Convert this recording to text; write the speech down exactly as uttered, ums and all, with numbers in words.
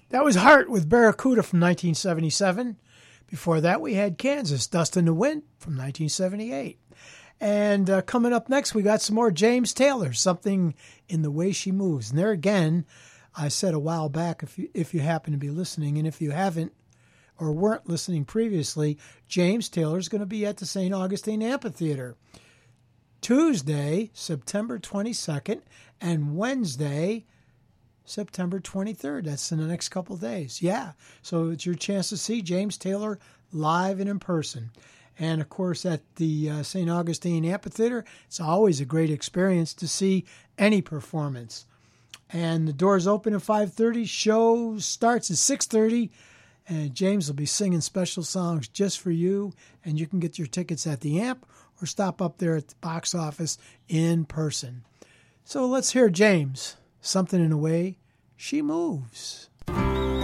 That was Heart with Barracuda from nineteen seventy-seven. Before that, we had Kansas, Dust in the Wind from nineteen seventy-eight. And uh, coming up next, we got some more James Taylor, Something in the Way She Moves. And there again, I said a while back, if you, if you happen to be listening, and if you haven't or weren't listening previously, James Taylor is going to be at the Saint Augustine Amphitheater Tuesday, September twenty-second, and Wednesday, September twenty-third. That's in the next couple of days. Yeah, so it's your chance to see James Taylor live and in person. And, of course, at the uh, Saint Augustine Amphitheater, it's always a great experience to see any performance. And the doors open at five thirty. Show starts at six thirty. And James will be singing special songs just for you. And you can get your tickets at the Amp or stop up there at the box office in person. So let's hear James, Something in the Way She Moves.